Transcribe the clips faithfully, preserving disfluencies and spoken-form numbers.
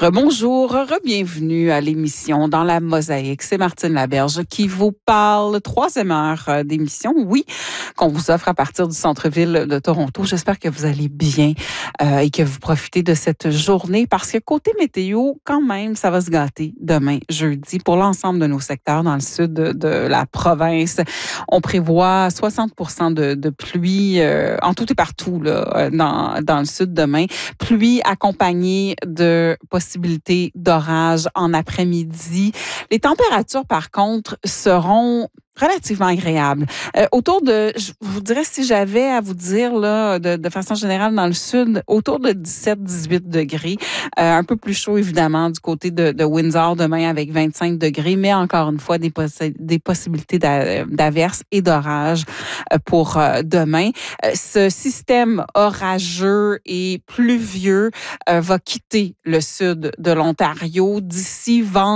Rebonjour, re-bienvenue à l'émission Dans la Mosaïque. C'est Martine Laberge qui vous parle. Troisième heure d'émission, oui, qu'on vous offre à partir du centre-ville de Toronto. J'espère que vous allez bien euh, et que vous profitez de cette journée parce que côté météo, quand même, ça va se gâter demain, jeudi, pour l'ensemble de nos secteurs dans le sud de, de la province. On prévoit soixante pour cent de, de pluie euh, en tout et partout là, dans, dans le sud demain. Pluie accompagnée de possibilité d'orage en après-midi. Les températures, par contre, seront relativement agréable. Euh, autour de, je vous dirais, si j'avais à vous dire, là, de, de façon générale, dans le sud, autour de dix-sept à dix-huit degrés. Euh, un peu plus chaud, évidemment, du côté de, de Windsor demain avec vingt-cinq degrés, mais encore une fois, des, possi- des possibilités d'a- d'averses et d'orages pour euh, demain. Euh, ce système orageux et pluvieux euh, va quitter le sud de l'Ontario d'ici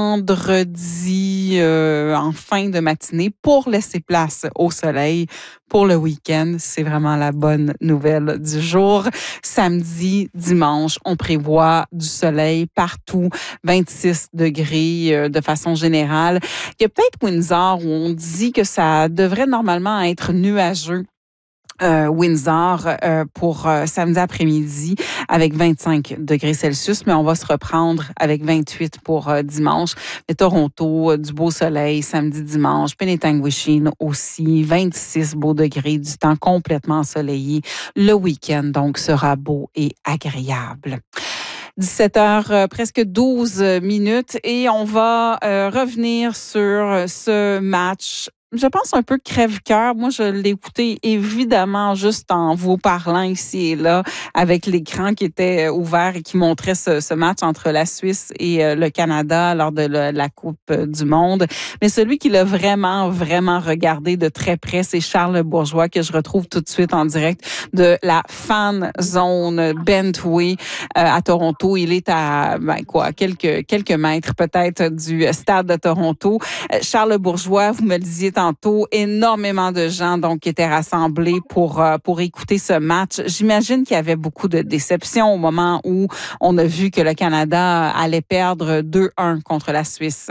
vendredi euh, en fin de matinée pour laisser place au soleil pour le week-end. C'est vraiment la bonne nouvelle du jour. Samedi, dimanche, on prévoit du soleil partout, vingt-six degrés euh, de façon générale. Il y a peut-être Windsor où on dit que ça devrait normalement être nuageux. Euh, Windsor euh, pour euh, samedi après-midi avec vingt-cinq degrés Celsius, mais on va se reprendre avec vingt-huit pour euh, dimanche. Et Toronto, euh, du beau soleil samedi, dimanche. Penetanguishene aussi, vingt-six beaux degrés, du temps complètement ensoleillé. Le week-end, donc, sera beau et agréable. dix-sept heures, euh, presque douze minutes, et on va euh, revenir sur ce match. Je pense un peu crève-cœur. Moi, je l'ai écouté évidemment juste en vous parlant ici et là avec l'écran qui était ouvert et qui montrait ce, ce match entre la Suisse et euh, le Canada lors de la, la Coupe du Monde. Mais celui qui l'a vraiment, vraiment regardé de très près, c'est Charles Bourgeois que je retrouve tout de suite en direct de la Fan Zone Bentway euh, à Toronto. Il est à ben quoi, quelques quelques mètres peut-être du stade de Toronto. Euh, Charles Bourgeois, vous me le disiez tantôt, énormément de gens donc qui étaient rassemblés pour euh, pour écouter ce match. J'imagine qu'il y avait beaucoup de déception au moment où on a vu que le Canada allait perdre deux un contre la Suisse.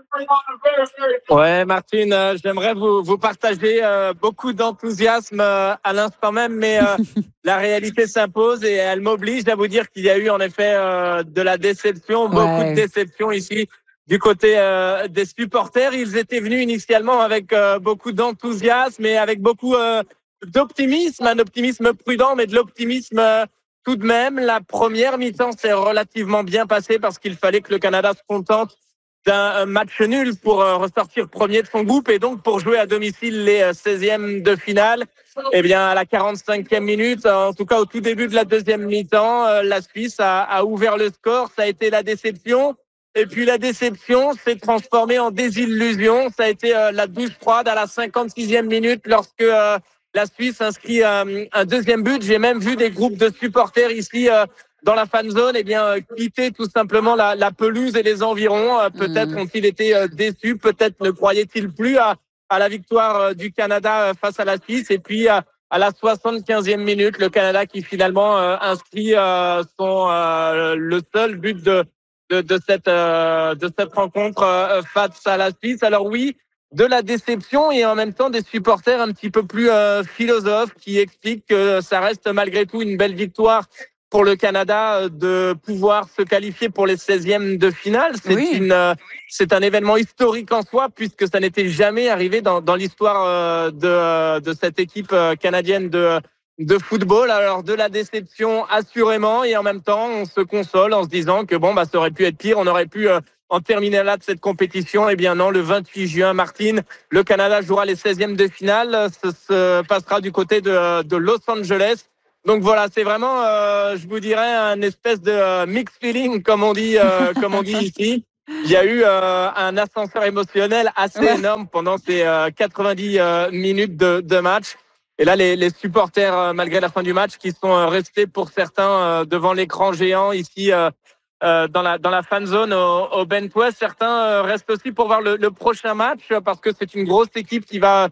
Ouais, Martine, euh, j'aimerais vous, vous partager euh, beaucoup d'enthousiasme euh, à l'instant même, mais euh, la réalité s'impose et elle m'oblige à vous dire qu'il y a eu en effet euh, de la déception, beaucoup Ouais. de déception ici du côté euh, des supporters. Ils étaient venus initialement avec euh, beaucoup d'enthousiasme et avec beaucoup euh, d'optimisme, un optimisme prudent, mais de l'optimisme euh, tout de même. La première mi-temps s'est relativement bien passée parce qu'il fallait que le Canada se contente d'un match nul pour euh, ressortir premier de son groupe et donc pour jouer à domicile les euh, seizièmes de finale. Eh bien, à la quarante-cinquième minute, en tout cas au tout début de la deuxième mi-temps, euh, la Suisse a, a ouvert le score. Ça a été la déception. Et puis la déception s'est transformée en désillusion. Ça a été euh, la douche froide à la cinquante-sixième minute lorsque euh, la Suisse inscrit euh, un deuxième but. J'ai même vu des groupes de supporters ici euh, dans la fan zone, eh bien, euh, quitter tout simplement la, la pelouse et les environs. Euh, peut-être Mm. ont-ils été euh, déçus, peut-être ne croyaient-ils plus à, à la victoire euh, du Canada euh, face à la Suisse. Et puis, euh, à la soixante-quinzième minute, le Canada qui finalement euh, inscrit euh, son euh, le seul but de de, de cette euh, de cette rencontre euh, face à la Suisse. Alors oui, de la déception et en même temps des supporters un petit peu plus euh, philosophes qui expliquent que ça reste malgré tout une belle victoire pour le Canada de pouvoir se qualifier pour les seizièmes de finale. C'est Oui. une, c'est un événement historique en soi puisque ça n'était jamais arrivé dans, dans l'histoire de, de cette équipe canadienne de, de football. Alors de la déception assurément et en même temps on se console en se disant que bon bah ça aurait pu être pire, on aurait pu en terminer là de cette compétition. Eh bien non, le vingt-huit juin, Martine, le Canada jouera les seizièmes de finale. Ce se passera du côté de, de Los Angeles. Donc voilà, c'est vraiment, euh, je vous dirais, un espèce de euh, mixed feeling, comme on dit, euh, comme on dit ici. Il y a eu euh, un ascenseur émotionnel assez Ouais. énorme pendant ces euh, quatre-vingt-dix euh, minutes de, de match. Et là, les, les supporters, euh, malgré la fin du match, qui sont euh, restés pour certains euh, devant l'écran géant ici euh, euh, dans la dans la fan zone au, au Bentway. Certains euh, restent aussi pour voir le, le prochain match parce que c'est une grosse équipe qui va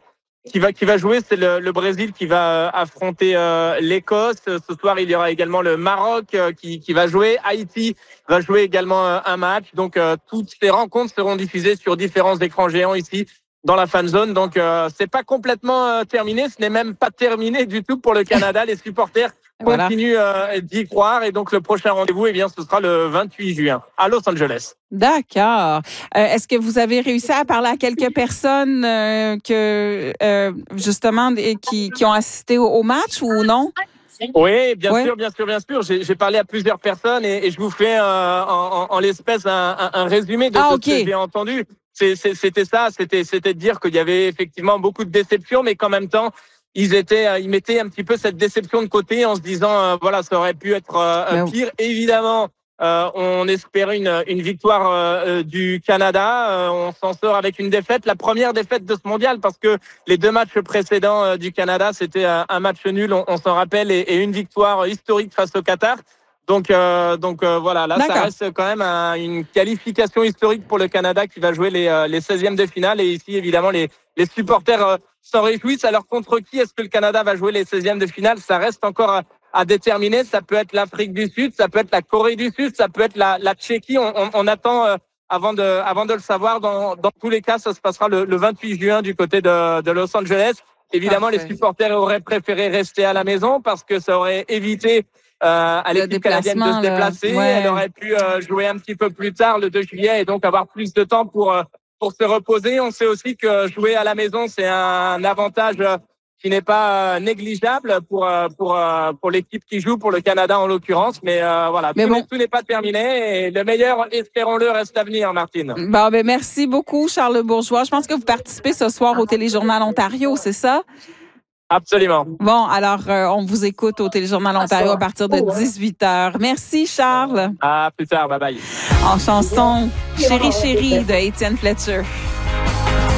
qui va qui va jouer, c'est le, le Brésil qui va affronter euh, l'Écosse. Ce soir, il y aura également le Maroc euh, qui qui va jouer. Haïti va jouer également euh, un match. Donc euh, toutes ces rencontres seront diffusées sur différents écrans géants ici dans la fan zone. Donc euh, c'est pas complètement euh, terminé, ce n'est même pas terminé du tout pour le Canada. Les supporters Voilà. continuent euh, d'y croire et donc le prochain rendez-vous, eh bien, ce sera le vingt-huit juin à Los Angeles. D'accord. Euh, est-ce que vous avez réussi à parler à quelques personnes euh, que euh, justement qui, qui ont assisté au, au match ou non? Oui, bien ouais. sûr, bien sûr, bien sûr. J'ai, j'ai parlé à plusieurs personnes et, et je vous fais euh, en, en, en l'espèce un, un, un résumé de, ah, de okay. ce que j'ai entendu. C'est, c'est, c'était ça, c'était, c'était de dire qu'il y avait effectivement beaucoup de déceptions, mais qu'en même temps, ils étaient, ils mettaient un petit peu cette déception de côté en se disant, euh, voilà, ça aurait pu être euh, ben, pire. Évidemment, euh, on espérait une, une victoire euh, du Canada. Euh, on s'en sort avec une défaite, la première défaite de ce mondial, parce que les deux matchs précédents euh, du Canada, c'était un, un match nul, on, on s'en rappelle, et, et une victoire historique face au Qatar. Donc, euh, donc euh, voilà, là, D'accord. ça reste quand même un, une qualification historique pour le Canada qui va jouer les, euh, les seizièmes de finale. Et ici, évidemment, les, les supporters euh, s'en réjouissent. Alors, contre qui est-ce que le Canada va jouer les seizièmes de finale? Ça reste encore à, à déterminer. Ça peut être l'Afrique du Sud, ça peut être la Corée du Sud, ça peut être la, la Tchéquie. On, on, on attend euh, avant, de, avant de le savoir. Dans, dans tous les cas, ça se passera le, le vingt-huit juin du côté de, de Los Angeles. Évidemment, Parfait. Les supporters auraient préféré rester à la maison parce que ça aurait évité Euh, à l'équipe canadienne de se déplacer. Ouais. Elle aurait pu euh, jouer un petit peu plus tard le deux juillet et donc avoir plus de temps pour euh, pour se reposer. On sait aussi que jouer à la maison, c'est un avantage euh, qui n'est pas euh, négligeable pour euh, pour euh, pour l'équipe qui joue, pour le Canada en l'occurrence. Mais euh, voilà, Mais tout, bon. n'est, tout n'est pas terminé et le meilleur, espérons-le, reste à venir, Martine. Bon, ben merci beaucoup, Charles Bourgeois. Je pense que vous participez ce soir au Téléjournal Ontario, c'est ça? Absolument. Bon, alors, euh, on vous écoute au Téléjournal Ontario à partir de dix-huit heures. Merci, Charles. À plus tard. Bye bye. En chanson, Chérie, chérie de Étienne Fletcher.